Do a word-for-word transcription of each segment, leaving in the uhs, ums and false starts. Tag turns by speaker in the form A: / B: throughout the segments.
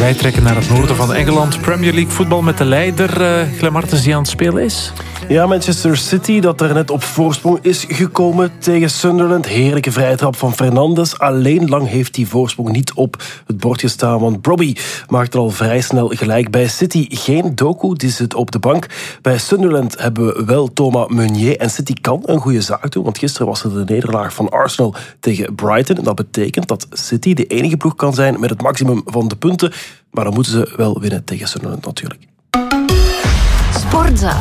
A: Wij trekken naar het noorden van Engeland. Premier League voetbal met de leider uh, Glenn Martens die aan het spelen is.
B: Ja, Manchester City dat er net op voorsprong is gekomen tegen Sunderland. Heerlijke vrije trap van Fernandes. Alleen lang heeft die voorsprong niet op het bord gestaan. Want Brobbey maakt er al vrij snel gelijk. Bij City geen Doku, die zit op de bank. Bij Sunderland hebben we wel Thomas Meunier. En City kan een goede zaak doen. Want gisteren was er de nederlaag van Arsenal tegen Brighton. En dat betekent dat City de enige ploeg kan zijn met het maximum van de punten. Maar dan moeten ze wel winnen tegen Sunderland natuurlijk.
C: Sportza.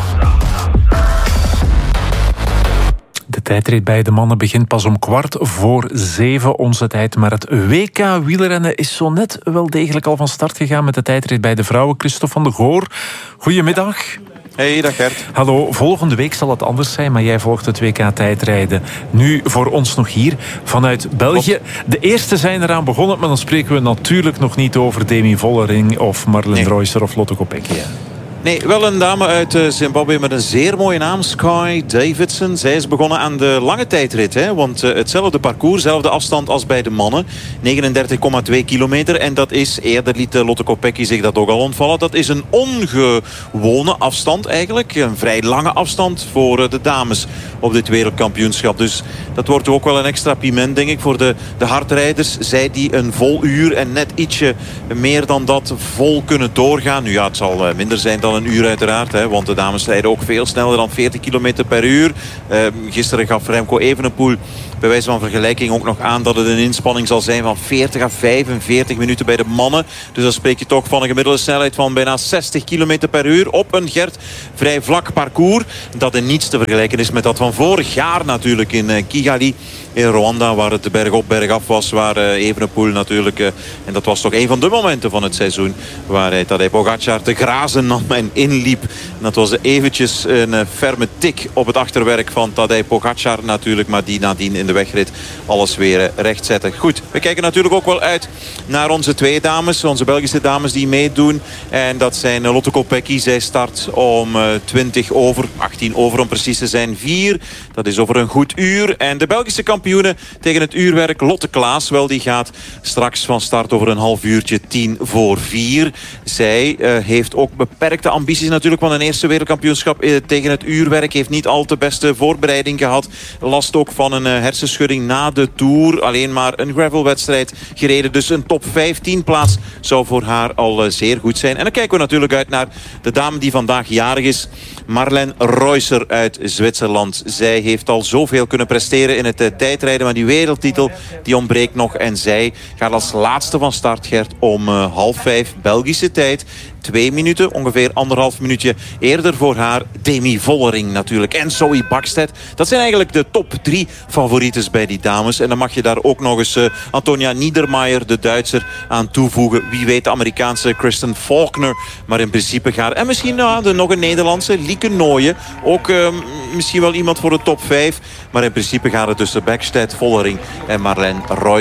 A: De tijdrit bij de mannen begint pas om kwart voor zeven onze tijd. Maar het W K wielrennen is zo net wel degelijk al van start gegaan met de tijdrit bij de vrouwen. Christophe van der Goor, goedemiddag.
D: Hey, dag Gert.
A: Hallo, volgende week zal het anders zijn, maar jij volgt het W K tijdrijden. Nu voor ons nog hier, vanuit België. De eerste zijn eraan begonnen, maar dan spreken we natuurlijk nog niet over Demi Vollering of Marlen nee. Reusser of Lotte Kopecky.
D: Nee, wel een dame uit Zimbabwe met een zeer mooie naam. Sky Davidson. Zij is begonnen aan de lange tijdrit. Hè? Want hetzelfde parcours, dezelfde afstand als bij de mannen. negenendertig komma twee kilometer. En dat is, eerder liet Lotte Kopecky zich dat ook al ontvallen. Dat is een ongewone afstand eigenlijk. Een vrij lange afstand voor de dames op dit wereldkampioenschap. Dus dat wordt ook wel een extra piment, denk ik, voor de, de hardrijders. Zij die een vol uur en net ietsje meer dan dat vol kunnen doorgaan. Nu ja, het zal minder zijn dan een uur uiteraard. Hè, want de dames rijden ook veel sneller dan veertig kilometer per uur. Uh, gisteren gaf Remco Evenepoel bij wijze van vergelijking ook nog aan dat het een inspanning zal zijn van veertig à vijfenveertig minuten bij de mannen. Dus dan spreek je toch van een gemiddelde snelheid van bijna zestig kilometer per uur op een Gert vrij vlak parcours. Dat in niets te vergelijken is met dat van vorig jaar natuurlijk in uh, Kigali in Rwanda, waar het berg op berg af was, waar uh, Evenepoel natuurlijk, uh, en dat was toch een van de momenten van het seizoen, waar hij Tadej Pogačar te grazen nam en inliep. En dat was eventjes een uh, ferme tik op het achterwerk van Tadej Pogačar natuurlijk, maar die nadien in de wegrit alles weer uh, recht zetten. Goed, we kijken natuurlijk ook wel uit naar onze twee dames, onze Belgische dames die meedoen. En dat zijn uh, Lotte Kopecky. Zij start om uh, twintig over, achttien over om precies te zijn, vier. Dat is over een goed uur. En de Belgische kampioene tegen het uurwerk, Lotte Klaas, wel, die gaat straks van start over een half uurtje, tien voor vier. Zij uh, heeft ook beperkte ambities natuurlijk, want een eerste wereldkampioenschap uh, tegen het uurwerk, heeft niet al te beste voorbereiding gehad. Last ook van een uh, hersenschudding na de Tour. Alleen maar een gravelwedstrijd gereden. Dus een top vijftien plaats zou voor haar al uh, zeer goed zijn. En dan kijken we natuurlijk uit naar de dame die vandaag jarig is. Marlen Reusser uit Zwitserland. Zij heeft al zoveel kunnen presteren in het uh, tijdrijden, maar die wereldtitel die ontbreekt nog. En zij gaat als laatste van start, Gert, om uh, half vijf Belgische tijd. Twee minuten, ongeveer anderhalf minuutje eerder voor haar Demi Vollering natuurlijk. En Zoe Bäckstedt. Dat zijn eigenlijk de top drie favorieten bij die dames. En dan mag je daar ook nog eens uh, Antonia Niedermayer, de Duitser, aan toevoegen. Wie weet de Amerikaanse Kristen Faulkner. Maar in principe gaat... En misschien uh, de, nog een Nederlandse, Lieke Nooyen. Ook uh, misschien wel iemand voor de top vijf. Maar in principe gaat het tussen Bäckstedt, Vollering en Marlen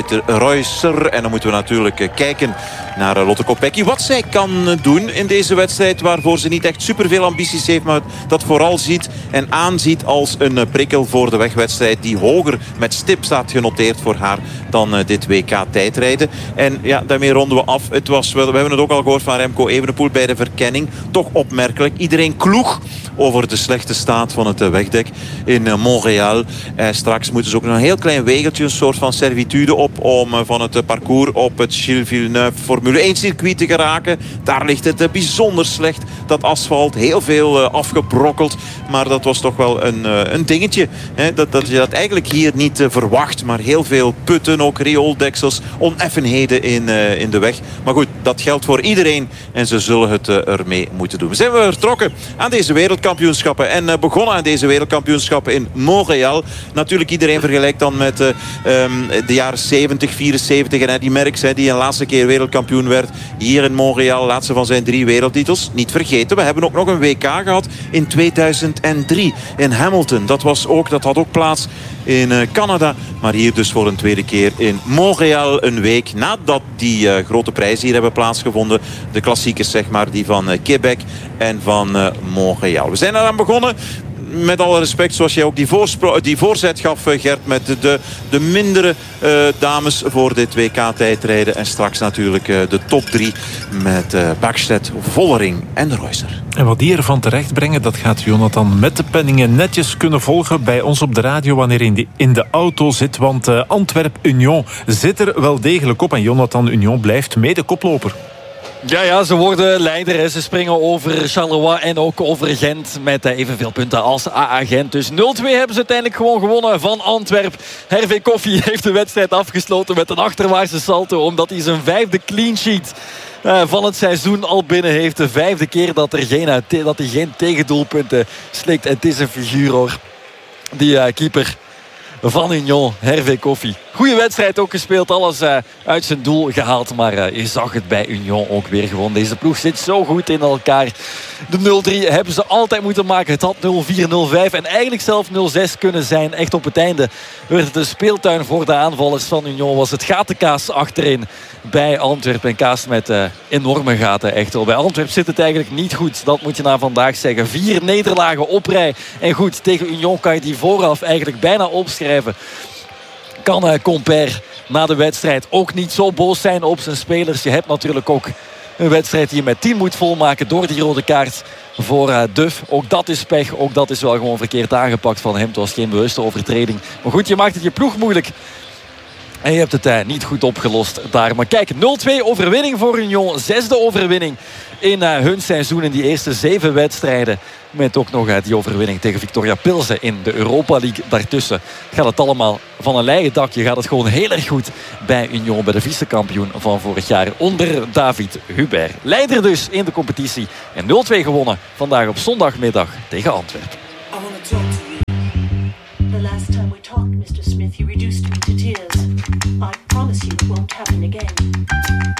D: Reusser. En dan moeten we natuurlijk uh, kijken naar uh, Lotte Kopecky. Wat zij kan uh, doen in deze wedstrijd, waarvoor ze niet echt superveel ambities heeft, maar dat vooral ziet en aanziet als een uh, prikkel voor de wegwedstrijd die hoger met stip staat genoteerd voor haar dan uh, dit W K tijdrijden. En ja, daarmee ronden we af. Het was, we hebben het ook al gehoord van Remco Evenepoel bij de verkenning. Toch opmerkelijk. Iedereen kloeg over de slechte staat van het uh, wegdek in uh, Montréal. Uh, straks moeten ze ook nog een heel klein wegeltje, een soort van servitude op, om uh, van het uh, parcours op het Gilles Villeneuve Formule één circuit te geraken. Daar ligt het uh, bijzonder slecht. Dat asfalt, heel veel uh, afgebrokkeld. Maar dat was toch wel een, uh, een dingetje. Hè? Dat, dat je dat eigenlijk hier niet uh, verwacht. Maar heel veel putten, ook riooldeksels, oneffenheden in, uh, in de weg. Maar goed, dat geldt voor iedereen. En ze zullen het uh, ermee moeten doen. We zijn we vertrokken aan deze wereldkampioenschappen. En uh, begonnen aan deze wereldkampioenschappen in Montréal. Natuurlijk, iedereen vergelijkt dan met uh, um, de jaren zeventig, vierenzeventig. En Eddy Merckx, hè, die een laatste keer wereldkampioen werd. Hier in Montréal, laatste van zijn drie wereldtitels. Niet vergeten, we hebben ook nog een W K gehad in tweeduizend drie in Hamilton. Dat, was ook, dat had ook plaats in uh, Canada. Maar hier dus voor een tweede keer in Montréal. Een week nadat die uh, grote prijzen hier hebben plaatsgevonden. De klassiekers, zeg maar, die van uh, Quebec en van uh, Montréal. We zijn eraan begonnen. met alle respect, zoals jij ook die, die voorzet gaf, Gert, met de, de, de mindere uh, dames voor dit W K-tijdrijden. En straks natuurlijk uh, de top drie met uh, Bäckstedt, Vollering en de Reusser.
A: En wat die ervan terecht brengen, dat gaat Jonathan met de penningen netjes kunnen volgen bij ons op de radio wanneer hij in, de, in de auto zit. Want uh, Antwerp-Union zit er wel degelijk op en Jonathan Union blijft mede koploper.
C: Ja, ja, ze worden leider. Ze springen over Charleroi en ook over Gent met evenveel punten als A A Gent. Dus nul twee hebben ze uiteindelijk gewoon gewonnen van Antwerp. Hervé Koffie heeft de wedstrijd afgesloten met een achterwaartse salto, omdat hij zijn vijfde clean sheet Uh, van het seizoen al binnen heeft. De vijfde keer dat, er geen, dat hij geen tegendoelpunten slikt. Het is een figuur, hoor. Die uh, keeper van Union, Hervé Koffie. Goeie wedstrijd ook gespeeld. Alles uh, uit zijn doel gehaald. Maar uh, je zag het bij Union ook weer gewoon. Deze ploeg zit zo goed in elkaar. De nul drie hebben ze altijd moeten maken. Het had nul vier, nul vijf en eigenlijk zelf nul zes kunnen zijn. Echt op het einde werd het een speeltuin voor de aanvallers van Union. Was het gatenkaas achterin bij Antwerpen. En Kaas met uh, enorme gaten. Echt wel. Bij Antwerpen zit het eigenlijk niet goed. Dat moet je na vandaag zeggen. Vier nederlagen op rij. En goed, tegen Union kan je die vooraf eigenlijk bijna opschrijven. Kan uh, Compère na de wedstrijd ook niet zo boos zijn op zijn spelers. Je hebt natuurlijk ook een wedstrijd die je met tien moet volmaken door die rode kaart voor uh, Duff. Ook dat is pech. Ook dat is wel gewoon verkeerd aangepakt van hem. Het was geen bewuste overtreding. Maar goed, je maakt het je ploeg moeilijk. En je hebt het uh, niet goed opgelost daar. Maar kijk, nul twee overwinning voor Union. Zesde overwinning in uh, hun seizoen in die eerste zeven wedstrijden. Met ook nog uh, die overwinning tegen Victoria Pilsen in de Europa League. Daartussen gaat het allemaal van een leien dakje. Gaat het gewoon heel erg goed bij Union. Bij de vicekampioen van vorig jaar onder David Hubert. Leider dus in de competitie. En nul twee gewonnen vandaag op zondagmiddag tegen Antwerpen.
E: The last time we talked, Mister Smith, you reduced me to tears. I promise you it won't happen again.